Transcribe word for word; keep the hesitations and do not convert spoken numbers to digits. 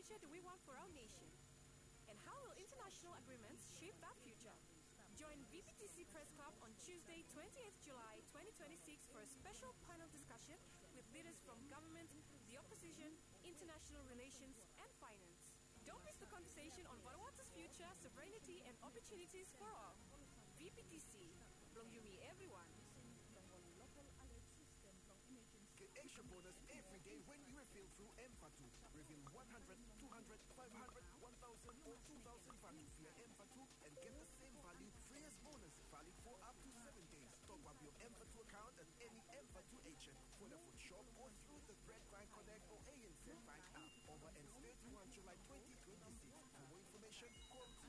future do we want for our nation? And how will international agreements shape that future? Join V P T C Press Club on Tuesday, twentieth July twenty twenty-six for a special panel discussion with leaders from government, the opposition, international relations, and finance. Don't miss the conversation on Vanuatu's future, sovereignty, and opportunities for all. V P T C, Blongyumi everyone. Get extra bonus every day when you refill through M Fatu. Refill one hundred, two hundred, five hundred, one thousand, or two thousand Fatu via M Fatu and get the same value free as bonus, valid for up to seven days. Top up your M Fatu account at any M Fatu agent, whether for shop or through the Bread Bank Connect or A N Z Bank app. Over and thirty-first July twenty twenty-six. For more information, call